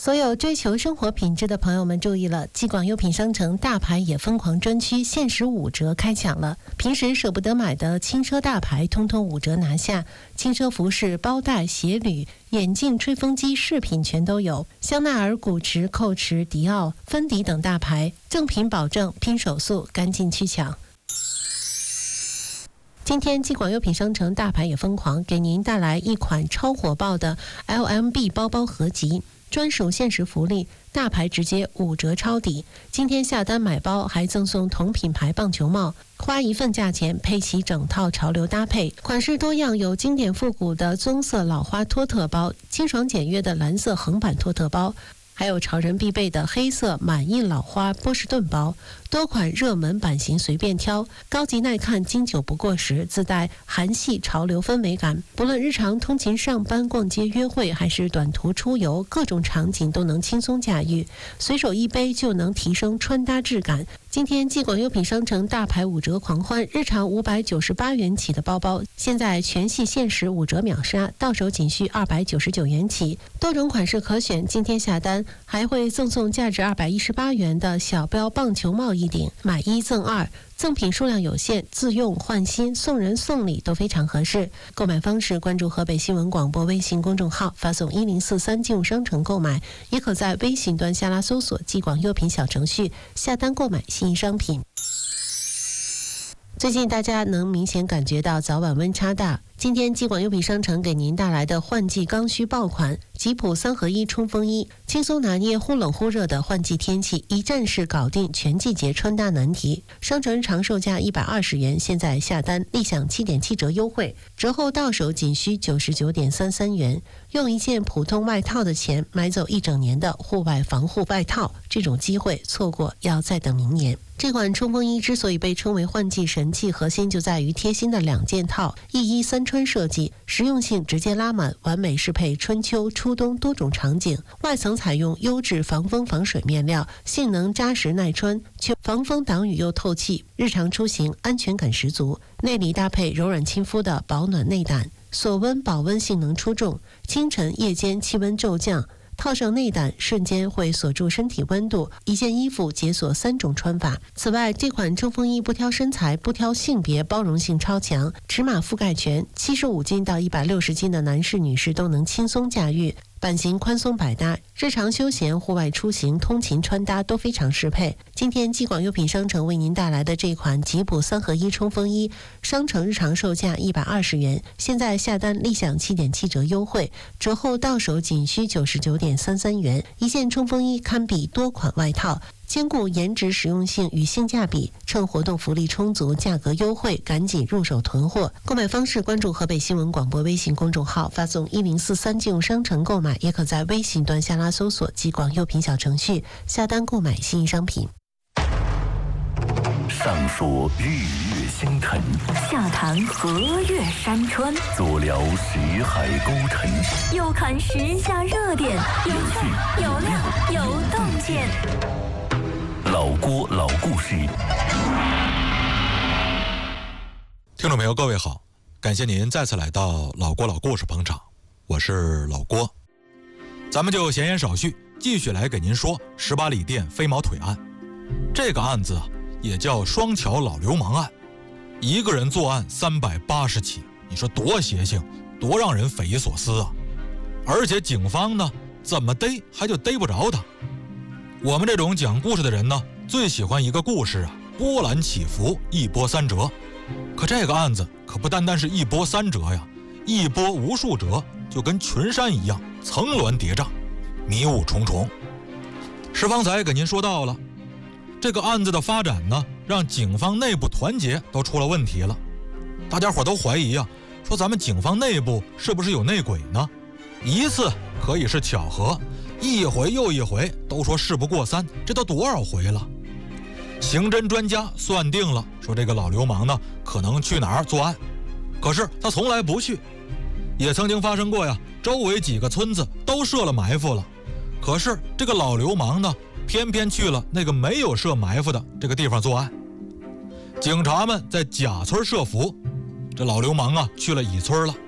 所有追求生活品质的朋友们注意了，继广优品商城大牌也疯狂专区限时5折开抢了，平时舍不得买的轻奢大牌通通5折拿下，轻奢服饰、包袋、鞋履、眼镜、吹风机、饰品全都有，香奈儿、古驰、蔻驰、迪奥、芬迪等大牌赠品保证，拼手速，赶紧去抢。今天继广优品商城大牌也疯狂给您带来一款超火爆的 LMB 包包合集，专属限时福利，大牌直接5折抄底。今天下单买包还赠送同品牌棒球帽，花一份价钱配齐整套潮流搭配，款式多样，有经典复古的棕色老花托特包，清爽简约的蓝色横版托特包，还有潮人必备的黑色满印老花波士顿包，多款热门版型随便挑，高级耐看，经久不过时，自带韩系潮流氛围感。不论日常通勤上班、逛街约会，还是短途出游，各种场景都能轻松驾驭，随手一背就能提升穿搭质感。今天继广优品商城大牌5折狂欢，日常598元起的包包，现在全系限时5折秒杀，到手仅需299元起，多种款式可选。今天下单还会赠送价值218元的小标棒球帽一顶，买1赠2，赠品数量有限，自用换新，送人送礼都非常合适。购买方式：关注河北新闻广播微信公众号，发送1043进入商城购买，也可在微信端下拉搜索继广优品小程序下单购买新意商品。最近大家能明显感觉到早晚温差大，今天继广优品商城给您带来的换季刚需爆款吉普3合1冲锋衣，轻松拿捏忽冷忽热的换季天气，一站式搞定全季节穿搭难题。商城日常售价120元，现在下单立享7.7折优惠，折后到手仅需99.33元，用一件普通外套的钱买走一整年的户外防护外套，这种机会错过要再等明年。这款冲锋衣之所以被称为换季神器，核心就在于贴心的2件套1衣3穿设计，实用性直接拉满，完美适配春秋初冬多种场景。外层采用优质防风防水面料，性能扎实耐穿，却防风挡雨又透气，日常出行安全感十足。内里搭配柔软亲肤的保暖内胆，锁温保温性能出众，清晨夜间气温骤降，套上内胆瞬间会锁住身体温度，一件衣服解锁3种穿法。此外，这款冲锋衣不挑身材，不挑性别，包容性超强，尺码覆盖全，75斤到160斤的男士女士都能轻松驾驭，版型宽松百搭，日常休闲、户外出行、通勤穿搭都非常适配。今天继广优品商城为您带来的这款吉普3合1冲锋衣，商城日常售价120元，现在下单立享7.7折优惠，折后到手仅需99.33元。一件冲锋衣堪比多款外套，兼顾颜值实用性与性价比，趁活动福利充足，价格优惠，赶紧入手囤货。购买方式：关注河北新闻广播微信公众号，发送1043进入商城购买，也可在微信端下拉搜索继广优品小程序下单购买新商品。 上说日月星辰， 下谈河岳山川， 左聊识海沟沉， 右看时下热点，有趣有料有洞见。 老郭老故事。 听众朋友各位好，感谢您再次来到老郭老故事捧场，我是老郭。咱们就闲言少叙，继续来给您说18里店飞毛腿案。这个案子也叫双桥老流氓案，一个人作案380起，你说多邪性，多让人匪夷所思啊！而且警方呢，怎么逮还就逮不着他。我们这种讲故事的人呢，最喜欢一个故事啊，波澜起伏，一波三折。可这个案子可不单单是一波三折呀，一波无数折，就跟群山一样，层峦叠嶂，迷雾重重。是方才给您说到了，这个案子的发展呢，让警方内部团结都出了问题了。大家伙都怀疑啊，说咱们警方内部是不是有内鬼呢？一次可以是巧合，一回又一回都说事不过三，这都多少回了？刑侦专家算定了，说这个老流氓呢，可能去哪儿作案，可是他从来不去。也曾经发生过呀，周围几个村子都设了埋伏了，可是这个老流氓呢，偏偏去了那个没有设埋伏的这个地方作案。警察们在甲村设伏，这老流氓啊去了乙村了。